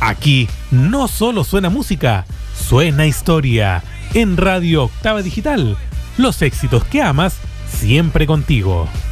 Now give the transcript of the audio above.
Aquí no solo suena música, suena historia. En Radio Octava Digital, los éxitos que amas siempre contigo.